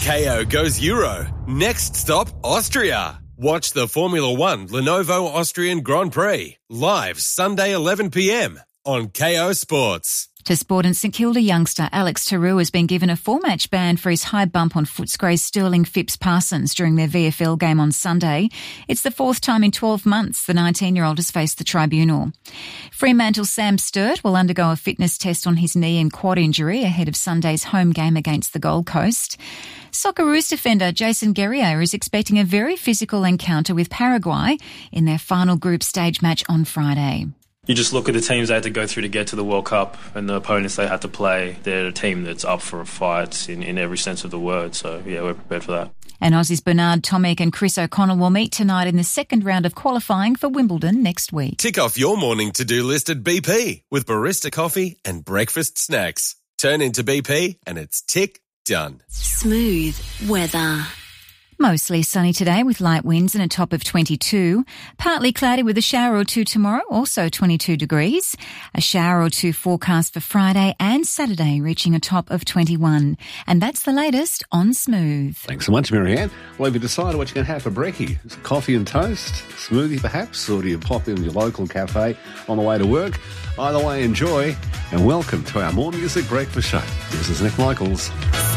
KO goes Euro. Next stop, Austria. Watch the Formula One Lenovo Austrian Grand Prix live Sunday 11 p.m. on KO Sports. To sport, and St Kilda youngster Alex Tarou has been given a 4-match ban for his high bump on Footscray's Sterling Phipps Parsons during their VFL game on Sunday. It's the 4th time in 12 months the 19-year-old has faced the tribunal. Fremantle's Sam Sturt will undergo a fitness test on his knee and quad injury ahead of Sunday's home game against the Gold Coast. Socceroos defender Jason Guerrier is expecting a very physical encounter with Paraguay in their final group stage match on Friday. You just look at the teams they had to go through to get to the World Cup and the opponents they had to play. They're a team that's up for a fight in every sense of the word. So, yeah, we're prepared for that. And Aussies Bernard Tomic and Chris O'Connell will meet tonight in the second round of qualifying for Wimbledon next week. Tick off your morning to-do list at BP with barista coffee and breakfast snacks. Turn into BP and it's tick done. Smooth weather. Mostly sunny today with light winds and a top of 22. Partly cloudy with a shower or two tomorrow, also 22 degrees. A shower or two forecast for Friday and Saturday, reaching a top of 21. And that's the latest on Smooth. Thanks so much, Marianne. Well, have you decided what you're going to have for brekkie? Is it coffee and toast, smoothie perhaps, or do you pop in your local cafe on the way to work? Either way, enjoy, and welcome to our More Music Breakfast Show. This is Nick Michaels.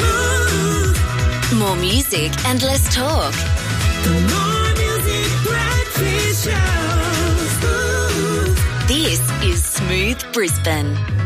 More music and less talk. The More Music Breakfast Show. This is Smooth Brisbane.